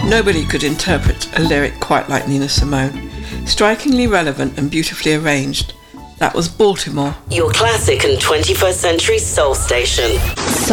Nobody could interpret a lyric quite like Nina Simone. Strikingly relevant and beautifully arranged. That was Baltimore. Your classic and 21st century soul station.